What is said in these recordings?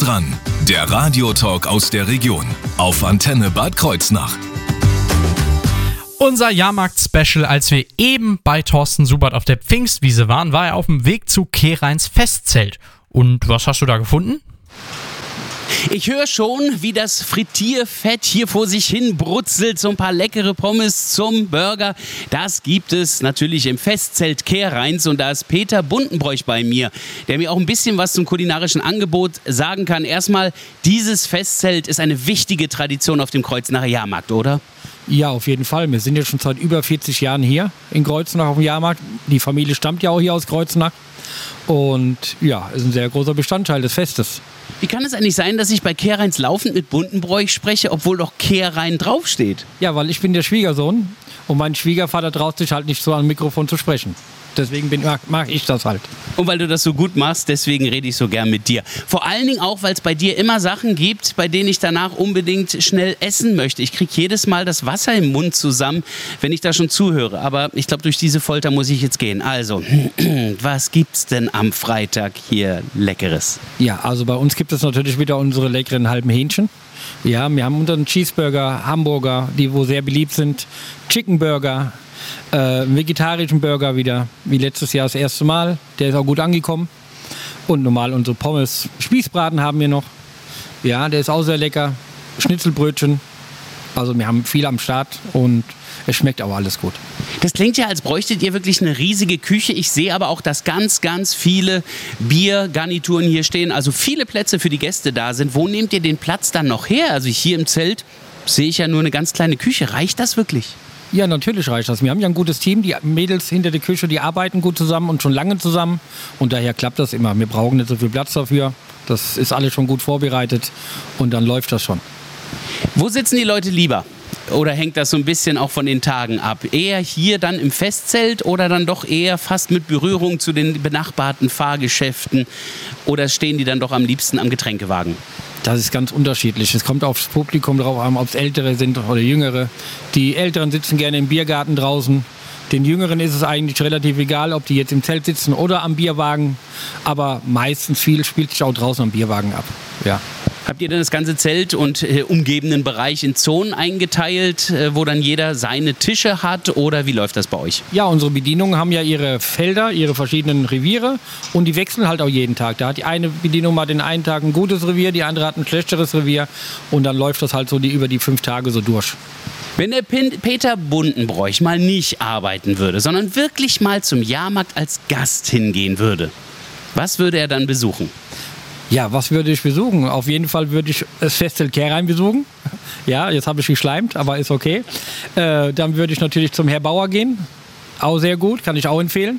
dran, der Radiotalk aus der Region auf Antenne Bad Kreuznach. Unser Jahrmarkt-Special, als wir eben bei Thorsten Subert auf der Pfingstwiese waren, war er auf dem Weg zu Kehrreins Festzelt. Und was hast du da gefunden? Ich höre schon, wie das Frittierfett hier vor sich hin brutzelt. So ein paar leckere Pommes zum Burger. Das gibt es natürlich im Festzelt Kehrreins. Und da ist Peter Buntenbroich bei mir, der mir auch ein bisschen was zum kulinarischen Angebot sagen kann. Erstmal, dieses Festzelt ist eine wichtige Tradition auf dem Kreuznacher Jahrmarkt, oder? Ja, auf jeden Fall. Wir sind jetzt schon seit über 40 Jahren hier in Kreuznach auf dem Jahrmarkt. Die Familie stammt ja auch hier aus Kreuznach. Und ja, ist ein sehr großer Bestandteil des Festes. Wie kann es eigentlich sein, dass ich bei Kehrreins laufend mit Buntenbroich spreche, obwohl doch Kehrrein draufsteht? Ja, weil ich bin der Schwiegersohn und mein Schwiegervater traut sich halt nicht so am Mikrofon zu sprechen. Deswegen mag ich das halt. Und weil du das so gut machst, deswegen rede ich so gern mit dir. Vor allen Dingen auch, weil es bei dir immer Sachen gibt, bei denen ich danach unbedingt schnell essen möchte. Ich kriege jedes Mal das Wasser im Mund zusammen, wenn ich da schon zuhöre. Aber ich glaube, durch diese Folter muss ich jetzt gehen. Also, was gibt's denn am Freitag hier Leckeres? Ja, also bei uns gibt es natürlich wieder unsere leckeren halben Hähnchen. Ja, wir haben unseren Cheeseburger, Hamburger, die wo sehr beliebt sind, Chicken Burger, vegetarischen Burger wieder, wie letztes Jahr das erste Mal. Der ist auch gut angekommen. Und normal unsere Pommes. Spießbraten haben wir noch. Ja, der ist auch sehr lecker. Schnitzelbrötchen. Also wir haben viel am Start und es schmeckt auch alles gut. Das klingt ja, als bräuchtet ihr wirklich eine riesige Küche. Ich sehe aber auch, dass ganz, ganz viele Biergarnituren hier stehen. Also viele Plätze für die Gäste da sind. Wo nehmt ihr den Platz dann noch her? Also hier im Zelt sehe ich ja nur eine ganz kleine Küche. Reicht das wirklich? Ja, natürlich reicht das. Wir haben ja ein gutes Team. Die Mädels hinter der Küche, die arbeiten gut zusammen und schon lange zusammen. Und daher klappt das immer. Wir brauchen nicht so viel Platz dafür. Das ist alles schon gut vorbereitet und dann läuft das schon. Wo sitzen die Leute lieber? Oder hängt das so ein bisschen auch von den Tagen ab? Eher hier dann im Festzelt oder dann doch eher fast mit Berührung zu den benachbarten Fahrgeschäften? Oder stehen die dann doch am liebsten am Getränkewagen? Das ist ganz unterschiedlich. Es kommt aufs Publikum drauf an, ob es Ältere sind oder Jüngere. Die Älteren sitzen gerne im Biergarten draußen. Den Jüngeren ist es eigentlich relativ egal, ob die jetzt im Zelt sitzen oder am Bierwagen. Aber meistens viel spielt sich auch draußen am Bierwagen ab. Ja. Habt ihr denn das ganze Zelt und umgebenden Bereich in Zonen eingeteilt, wo dann jeder seine Tische hat? Oder wie läuft das bei euch? Ja, unsere Bedienungen haben ja ihre Felder, ihre verschiedenen Reviere und die wechseln halt auch jeden Tag. Da hat die eine Bedienung mal den einen Tag ein gutes Revier, die andere hat ein schlechteres Revier und dann läuft das halt so über die 5 Tage so durch. Wenn der Peter Buntenbroich mal nicht arbeiten würde, sondern wirklich mal zum Jahrmarkt als Gast hingehen würde, was würde er dann besuchen? Ja, was würde ich besuchen? Auf jeden Fall würde ich das Festzelt Kehrrein besuchen. Ja, jetzt habe ich geschleimt, aber ist okay. Dann würde ich natürlich zum Herr Bauer gehen. Auch sehr gut, kann ich auch empfehlen.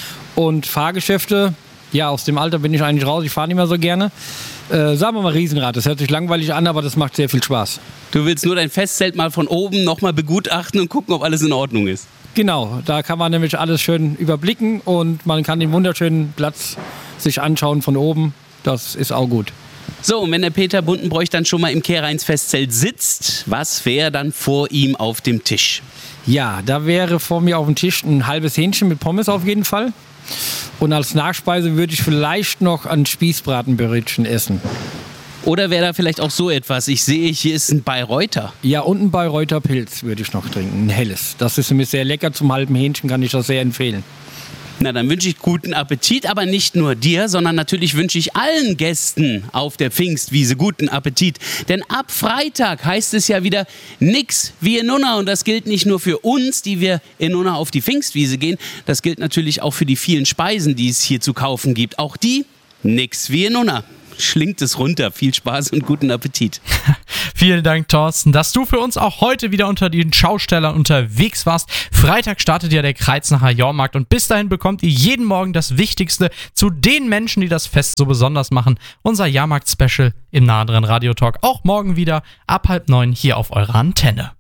Und Fahrgeschäfte, ja, aus dem Alter bin ich eigentlich raus. Ich fahre nicht mehr so gerne. Sagen wir mal Riesenrad. Das hört sich langweilig an, aber das macht sehr viel Spaß. Du willst nur dein Festzelt mal von oben nochmal begutachten und gucken, ob alles in Ordnung ist. Genau, da kann man nämlich alles schön überblicken und man kann den wunderschönen Platz sich anschauen von oben. Das ist auch gut. So, und wenn der Peter Buntenbroich dann schon mal im Kehrreins Festzelt sitzt, was wäre dann vor ihm auf dem Tisch? Ja, da wäre vor mir auf dem Tisch ein halbes Hähnchen mit Pommes auf jeden Fall. Und als Nachspeise würde ich vielleicht noch ein Spießbratenbrötchen essen. Oder wäre da vielleicht auch so etwas? Ich sehe, hier ist ein Bayreuther. Ja, und ein Bayreuther Pilz würde ich noch trinken, ein helles. Das ist nämlich sehr lecker, zum halben Hähnchen kann ich das sehr empfehlen. Na, dann wünsche ich guten Appetit, aber nicht nur dir, sondern natürlich wünsche ich allen Gästen auf der Pfingstwiese guten Appetit. Denn ab Freitag heißt es ja wieder nix wie in Unna. Und das gilt nicht nur für uns, die wir in Unna auf die Pfingstwiese gehen. Das gilt natürlich auch für die vielen Speisen, die es hier zu kaufen gibt. Auch die nix wie in Unna. Schlingt es runter. Viel Spaß und guten Appetit. Vielen Dank, Thorsten, dass du für uns auch heute wieder unter den Schaustellern unterwegs warst. Freitag startet ja der Kreuznacher Jahrmarkt und bis dahin bekommt ihr jeden Morgen das Wichtigste zu den Menschen, die das Fest so besonders machen. Unser Jahrmarkt-Special im nahen Radiotalk. Auch morgen wieder ab 8:30 hier auf eurer Antenne.